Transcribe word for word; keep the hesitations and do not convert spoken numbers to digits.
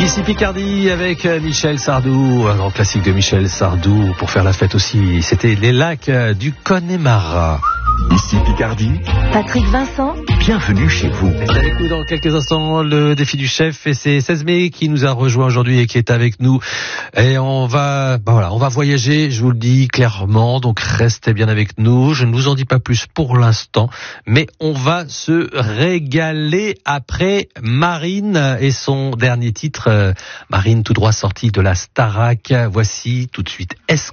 Ici Picardie avec Michel Sardou, un grand classique de Michel Sardou pour faire la fête aussi. C'était les lacs du Connemara. Ici Picardie, Patrick Vincent, bienvenue chez vous. Avec nous dans quelques instants le défi du chef et c'est seize mai qui nous a rejoint aujourd'hui et qui est avec nous. Et on va, ben voilà, on va voyager, je vous le dis clairement, donc restez bien avec nous. Je ne vous en dis pas plus pour l'instant, mais on va se régaler après Marine et son dernier titre, Marine tout droit sortie de la Starac. Voici tout de suite Est-ce